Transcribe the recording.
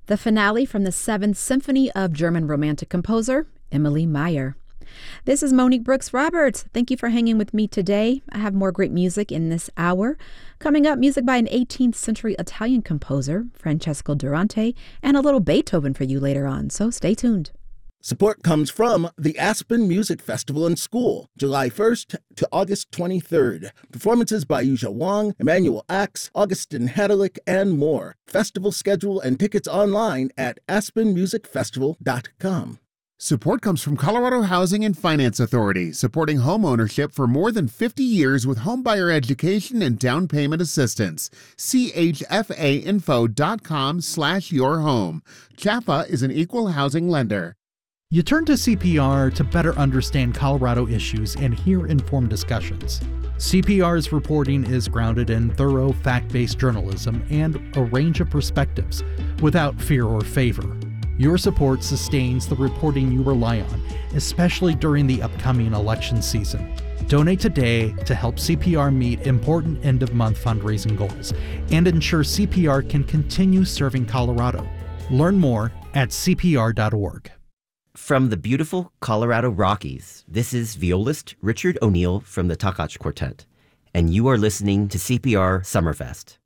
the finale from the Seventh Symphony of German Romantic composer Emily Meyer. This is Monique Brooks Roberts. Thank you for hanging with me today. I have more great music in this hour. Coming up, music by an 18th century Italian composer, Francesco Durante, and a little Beethoven for you later on, so stay tuned. Support comes from the Aspen Music Festival and School, July 1st to August 23rd. Performances by Yuzha Wang, Emmanuel Axe, Augustin Hadalick, and more. Festival schedule and tickets online at aspenmusicfestival.com. Support comes from Colorado Housing and Finance Authority, supporting home ownership for more than 50 years with homebuyer education and down payment assistance. chfainfo.com/yourhome. CHFA is an equal housing lender. You turn to CPR to better understand Colorado issues and hear informed discussions. CPR's reporting is grounded in thorough, fact-based journalism and a range of perspectives, without fear or favor. Your support sustains the reporting you rely on, especially during the upcoming election season. Donate today to help CPR meet important end-of-month fundraising goals and ensure CPR can continue serving Colorado. Learn more at cpr.org. From the beautiful Colorado Rockies, this is violist Richard O'Neill from the Takach Quartet, and you are listening to CPR Summerfest.